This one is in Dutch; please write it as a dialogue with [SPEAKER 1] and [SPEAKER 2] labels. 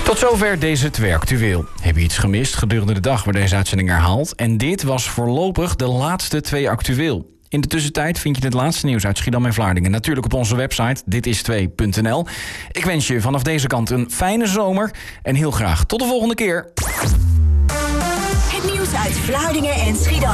[SPEAKER 1] Tot zover deze 2 actueel. Heb je iets gemist gedurende de dag waar deze uitzending herhaalt? En dit was voorlopig de laatste 2 actueel. In de tussentijd vind je het laatste nieuws uit Schiedam en Vlaardingen natuurlijk op onze website ditis2.nl. Ik wens je vanaf deze kant een fijne zomer en heel graag tot de volgende keer.
[SPEAKER 2] Het nieuws uit Vlaardingen en Schiedam.